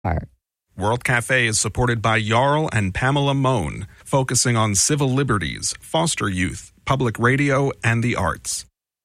World Cafe is supported by Jarl and Pamela Mohn, focusing on civil liberties, foster youth, public radio, and the arts.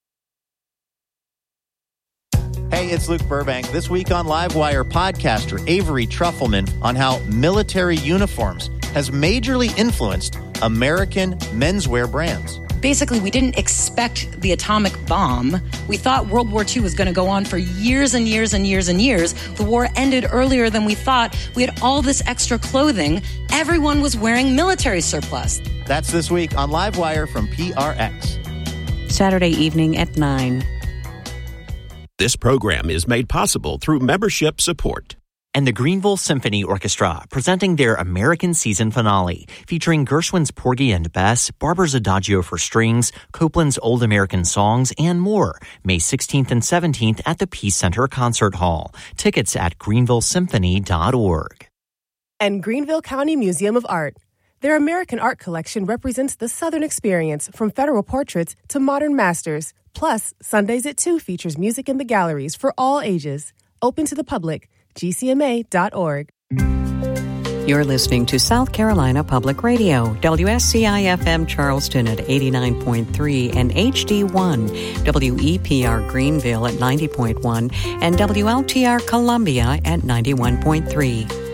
Hey, it's Luke Burbank. This week on Livewire, podcaster Avery Trufelman on how military uniforms has majorly influenced American menswear brands. Basically, we didn't expect the atomic bomb. We thought World War II was going to go on for years and years and years and years. The war ended earlier than we thought. We had all this extra clothing. Everyone was wearing military surplus. That's this week on Livewire from PRX. Saturday evening at 9. This program is made possible through membership support. And the Greenville Symphony Orchestra presenting their American season finale, featuring Gershwin's Porgy and Bess, Barber's Adagio for Strings, Copland's Old American Songs, and more, May 16th and 17th at the Peace Center Concert Hall. Tickets at greenvillesymphony.org. And Greenville County Museum of Art. Their American art collection represents the Southern experience, from federal portraits to modern masters. Plus, Sundays at 2 features music in the galleries for all ages. Open to the public. GCMA.org. You're listening to South Carolina Public Radio, WSCI-FM Charleston at 89.3 and HD1, WEPR Greenville at 90.1, and WLTR Columbia at 91.3.